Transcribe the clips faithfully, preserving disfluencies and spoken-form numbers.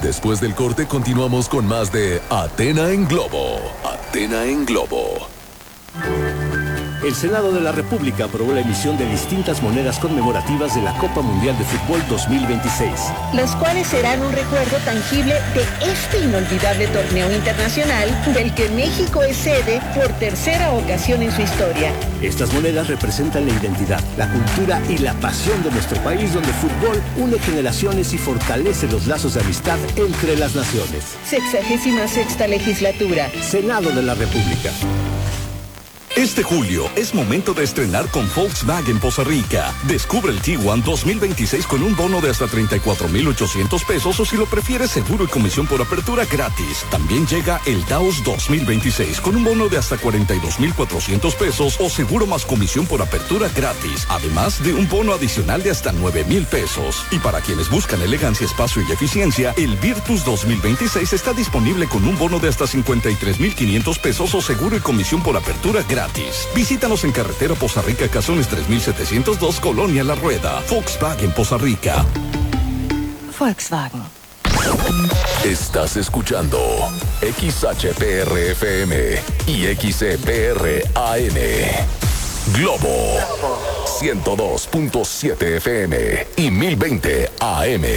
Después del corte continuamos con más de Athena en Globo. Athena en Globo. El Senado de la República aprobó la emisión de distintas monedas conmemorativas de la Copa Mundial de Fútbol dos mil veintiséis. Las cuales serán un recuerdo tangible de este inolvidable torneo internacional del que México es sede por tercera ocasión en su historia. Estas monedas representan la identidad, la cultura y la pasión de nuestro país, donde el fútbol une generaciones y fortalece los lazos de amistad entre las naciones. Sexagésima sexta legislatura. Senado de la República. Este julio es momento de estrenar con Volkswagen Poza Rica. Descubre el Tiguan dos mil veintiséis con un bono de hasta treinta y cuatro mil ochocientos pesos o si lo prefieres seguro y comisión por apertura gratis. También llega el Taos dos mil veintiséis con un bono de hasta cuarenta y dos mil cuatrocientos pesos o seguro más comisión por apertura gratis. Además de un bono adicional de hasta nueve mil pesos. Y para quienes buscan elegancia, espacio y eficiencia, el Virtus dos mil veintiséis está disponible con un bono de hasta cincuenta y tres mil quinientos pesos o seguro y comisión por apertura gratis. Visítanos en carretera Poza Rica, Cazones tres mil setecientos dos, Colonia La Rueda. Volkswagen Poza Rica. Volkswagen. Estás escuchando X H P R F M y X E P R A N. Globo ciento dos punto siete F M y mil veinte A M.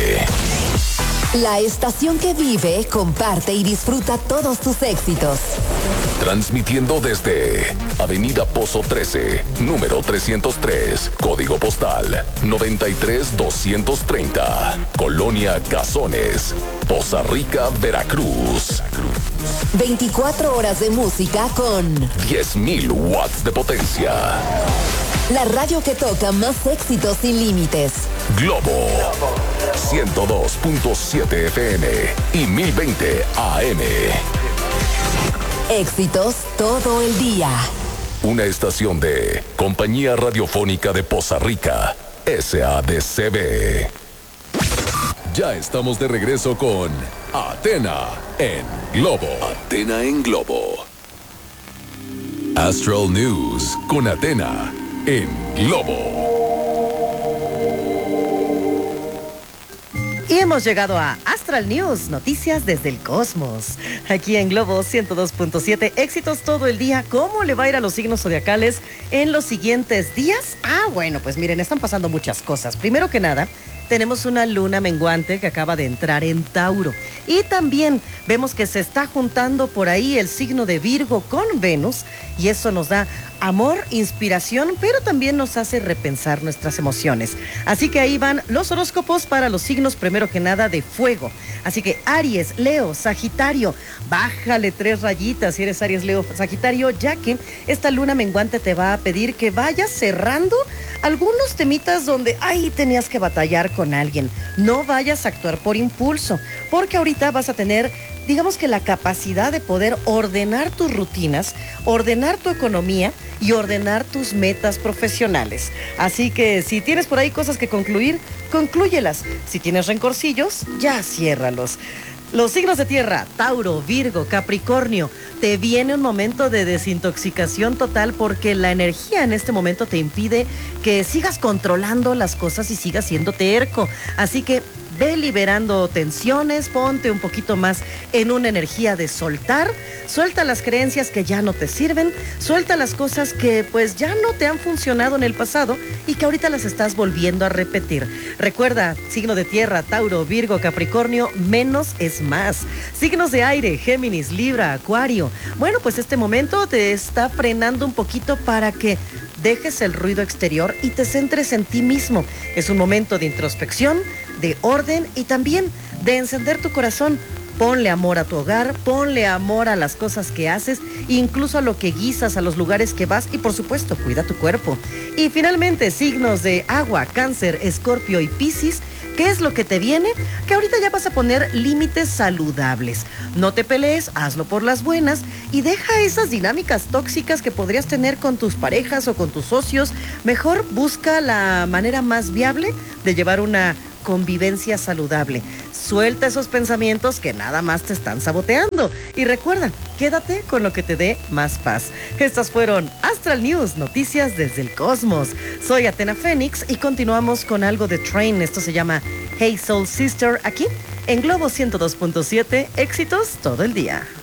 La estación que vive, comparte y disfruta todos tus éxitos. Transmitiendo desde Avenida Pozo trece, número trescientos tres, código postal noventa y tres doscientos treinta, Colonia Cazones, Poza Rica, Veracruz. veinticuatro horas de música con diez mil watts de potencia. La radio que toca más éxitos sin límites. Globo ciento dos punto siete F M y mil veinte A M. Éxitos todo el día. Una estación de Compañía Radiofónica de Poza Rica, S A D C B. Ya estamos de regreso con Athena en Globo. Athena en Globo. Astral News con Athena en Globo. Y hemos llegado a Astral News, noticias desde el cosmos. Aquí en Globo ciento dos punto siete, éxitos todo el día. ¿Cómo le va a ir a los signos zodiacales en los siguientes días? Ah, bueno, pues miren, están pasando muchas cosas. Primero que nada, tenemos una luna menguante que acaba de entrar en Tauro. Y también vemos que se está juntando por ahí el signo de Virgo con Venus. Y eso nos da amor, inspiración, pero también nos hace repensar nuestras emociones. Así que ahí van los horóscopos para los signos, primero que nada, de fuego. Así que Aries, Leo, Sagitario, bájale tres rayitas si eres Aries, Leo, Sagitario, ya que esta luna menguante te va a pedir que vayas cerrando algunos temitas donde ahí tenías que batallar con alguien. No vayas a actuar por impulso, porque ahorita vas a tener, digamos que la capacidad de poder ordenar tus rutinas, ordenar tu economía y ordenar tus metas profesionales. Así que si tienes por ahí cosas que concluir, conclúyelas. Si tienes rencorcillos, ya ciérralos. Los signos de tierra, Tauro, Virgo, Capricornio, te viene un momento de desintoxicación total porque la energía en este momento te impide que sigas controlando las cosas y sigas siendo terco. Así que ve liberando tensiones, ponte un poquito más en una energía de soltar, suelta las creencias que ya no te sirven, suelta las cosas que pues ya no te han funcionado en el pasado y que ahorita las estás volviendo a repetir. Recuerda, signo de tierra, Tauro, Virgo, Capricornio, menos es más. Signos de aire, Géminis, Libra, Acuario. Bueno, pues este momento te está frenando un poquito para que dejes el ruido exterior y te centres en ti mismo. Es un momento de introspección, de orden y también de encender tu corazón. Ponle amor a tu hogar, ponle amor a las cosas que haces, incluso a lo que guisas, a los lugares que vas y por supuesto, cuida tu cuerpo. Y finalmente, signos de agua, Cáncer, Escorpio y Piscis. ¿Qué es lo que te viene? Que ahorita ya vas a poner límites saludables. No te pelees, hazlo por las buenas y deja esas dinámicas tóxicas que podrías tener con tus parejas o con tus socios. Mejor busca la manera más viable de llevar una convivencia saludable. Suelta esos pensamientos que nada más te están saboteando. Y recuerda, quédate con lo que te dé más paz. Estas fueron Astral News, noticias desde el cosmos. Soy Athena Fénix y continuamos con algo de Train. Esto se llama Hey Soul Sister, aquí en Globo ciento dos punto siete, éxitos todo el día.